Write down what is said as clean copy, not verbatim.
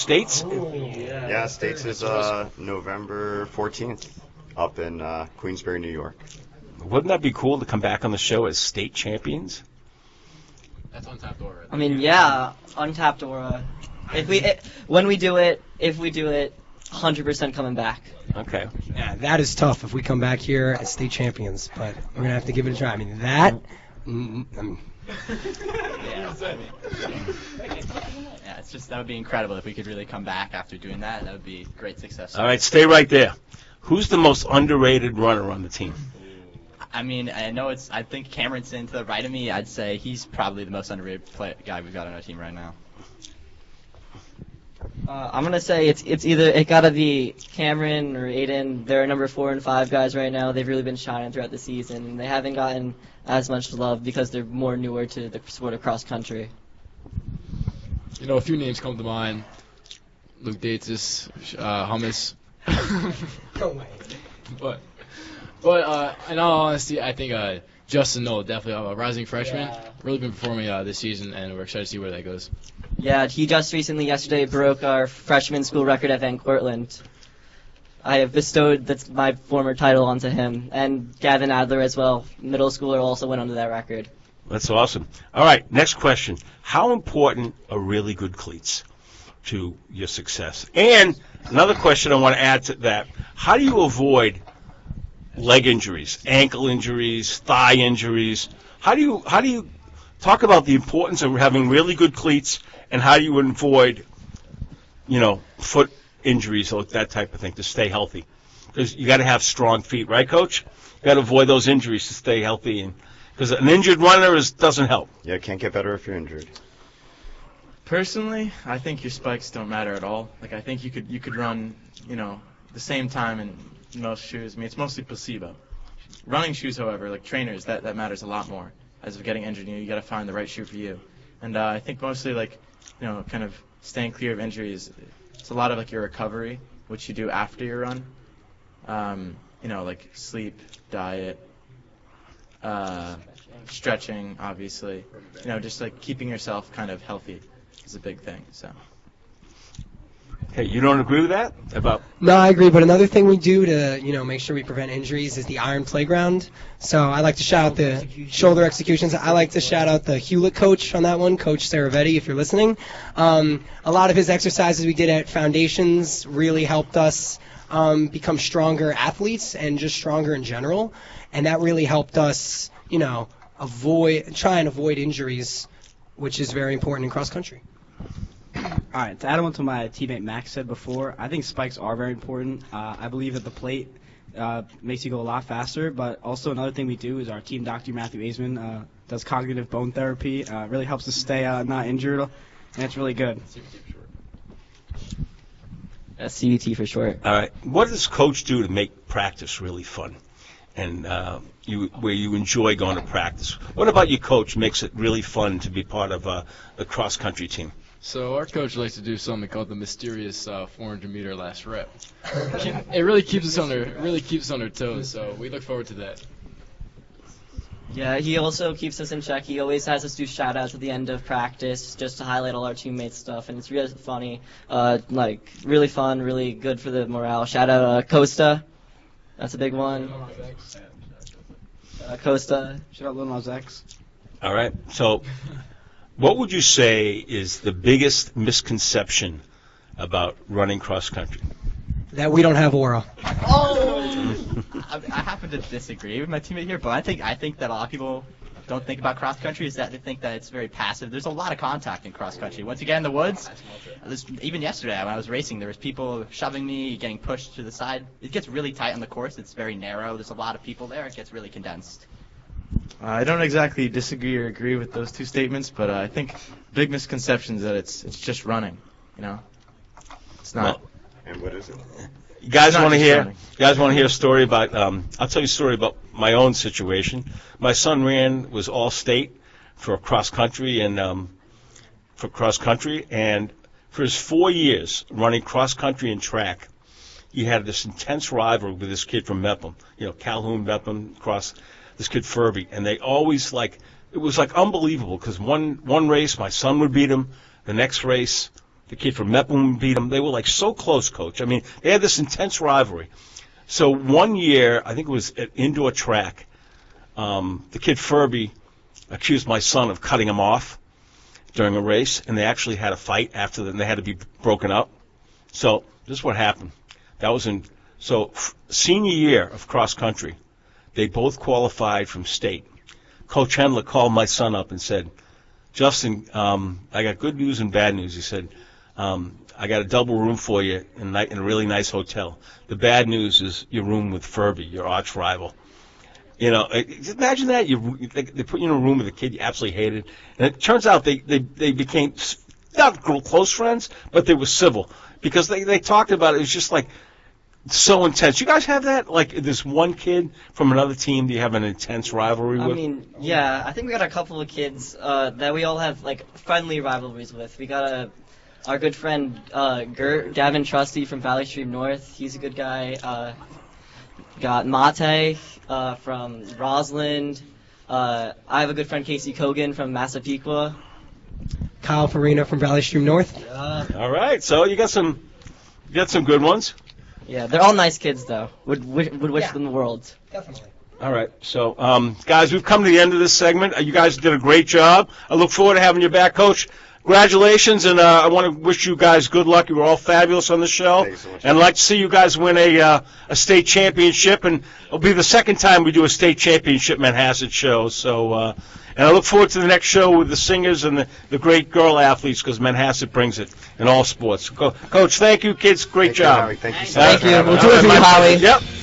States? Yeah, States is November 14th up in Queensbury, New York. Wouldn't that be cool to come back on the show as state champions? That's Untapped Aura. I mean, yeah, Untapped Aura. When we do it, 100% coming back. Okay. Yeah, that is tough if we come back here as state champions, but we're going to have to give it a try. I mean, that... Yeah, it's just, that would be incredible if we could really come back after doing that. That would be great success. All right, stay right there. Who's the most underrated runner on the team? I mean, I think Cameronson to the right of me, I'd say he's probably the most underrated guy we've got on our team right now. I'm gonna say it gotta be Cameron or Aiden. They're number 4 and 5 guys right now. They've really been shining throughout the season. They haven't gotten as much love because they're more newer to the sport of cross country. A few names come to mind: Luke Dates, Hummus. No way. But in all honesty, I think Justin Knoll, definitely a rising freshman, really been performing this season, and we're excited to see where that goes. Yeah, he just recently yesterday broke our freshman school record at Van Cortlandt. I have bestowed my former title onto him, and Gavin Adler as well. Middle schooler also went under that record. That's awesome. All right, next question. How important are really good cleats to your success? And another question I want to add to that, how do you avoid leg injuries, ankle injuries, thigh injuries? How do you talk about the importance of having really good cleats, and how do you avoid, foot injuries or that type of thing to stay healthy? Because you got to have strong feet, right, Coach? You got to avoid those injuries to stay healthy, and because an injured runner doesn't help. Yeah, can't get better if you're injured. Personally, I think your spikes don't matter at all. Like, I think you could run, the same time in most shoes. I mean, it's mostly placebo. Running shoes, however, like trainers, that matters a lot more. As of getting injured, you got to find the right shoe for you. And I think mostly, kind of staying clear of injuries, it's a lot of, your recovery, which you do after your run. Like sleep, diet, stretching, obviously. Just, keeping yourself kind of healthy is a big thing, so. Hey, you don't agree with that? No, I agree, but another thing we do to, make sure we prevent injuries is the iron playground. So I like to shout out the shoulder executions. I like to shout out the Hewlett coach on that one, Coach Saravetti, if you're listening. A lot of his exercises we did at Foundations really helped us become stronger athletes and just stronger in general. And that really helped us, try and avoid injuries, which is very important in cross country. All right, to add on to my teammate Max said before, I think spikes are very important. I believe that the plate makes you go a lot faster, but also another thing we do is our team doctor, Matthew Aisman, does cognitive bone therapy. Really helps us stay not injured, and it's really good. CBT for short. All right. What does Coach do to make practice really fun and where you enjoy going to practice? What about your coach makes it really fun to be part of the cross-country team? So our coach likes to do something called the mysterious 400-meter last rep. It really keeps us on our toes. So we look forward to that. Yeah, he also keeps us in check. He always has us do shout-outs at the end of practice just to highlight all our teammates' stuff, and it's really funny, really fun, really good for the morale. Shout-out Costa. That's a big one. Costa. Shout-out Lil Nas X. All right. So what would you say is the biggest misconception about running cross-country? That we don't have aura. Oh! I happen to disagree with my teammate here, but I think that a lot of people don't think about cross country is that they think that it's very passive. There's a lot of contact in cross country. Once you get in the woods, even yesterday when I was racing, there was people shoving me, getting pushed to the side. It gets really tight on the course. It's very narrow. There's a lot of people there. It gets really condensed. I don't exactly disagree or agree with those two statements, but I think big misconception is that it's just running. It's not. Well, and what is it? You guys want to hear a story about? I'll tell you a story about my own situation. My son was all state for cross country, and for his 4 years running cross country and track, he had this intense rivalry with this kid from Mepham, Calhoun, Mepham, this kid Furby, and they always it was unbelievable because one race my son would beat him, the next race the kid from Mepham beat him. They were like so close, Coach. I mean, they had this intense rivalry. So one year, I think it was at indoor track, the kid Furby accused my son of cutting him off during a race, and they actually had a fight after that, and they had to be broken up. So this is what happened. That was senior year of cross country. They both qualified from state. Coach Hendler called my son up and said, Justin, I got good news and bad news. He said, I got a double room for you in a really nice hotel. The bad news is your room with Furby, your arch rival. You know, imagine that. They put you in a room with a kid you absolutely hated. And it turns out they became not close friends, but they were civil. Because they talked about it. It was just like so intense. You guys have that? Like this one kid from another team that you have an intense rivalry with? I mean, yeah. I think we got a couple of kids that we all have, like, friendly rivalries with. We got our good friend Gert, Gavin Trusty from Valley Stream North. He's a good guy. Got Mate from Roslyn. I have a good friend, Casey Kogan from Massapequa. Kyle Farina from Valley Stream North. All right, so you got some good ones. Yeah, they're all nice kids, though. Would wish them the world. Definitely. All right, so guys, we've come to the end of this segment. You guys did a great job. I look forward to having you back, Coach. Congratulations, and I want to wish you guys good luck. You were all fabulous on the show. Thanks so much. And I'd like to see you guys win a state championship, and it'll be the second time we do a state championship Manhasset show. So, and I look forward to the next show with the singers and the great girl athletes, because Manhasset brings it in all sports. Coach, thank you, kids. Great job. Thank you. Thank you. We'll do it for you, Howie. Yep.